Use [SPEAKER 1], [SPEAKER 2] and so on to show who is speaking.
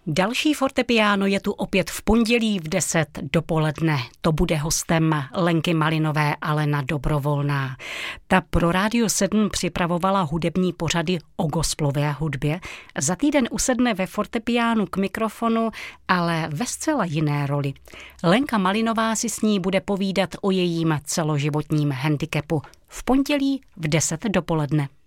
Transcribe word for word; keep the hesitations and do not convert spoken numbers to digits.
[SPEAKER 1] Další fortepiano je tu opět v pondělí v deset dopoledne. To bude hostem Lenky Malinové a Lena Dobrovolná. Ta pro Rádio sedm připravovala hudební pořady o gospelové hudbě. Za týden usedne ve fortepiánu k mikrofonu, ale ve zcela jiné roli. Lenka Malinová si s ní bude povídat o jejím celoživotním handicapu. V pondělí v deset dopoledne.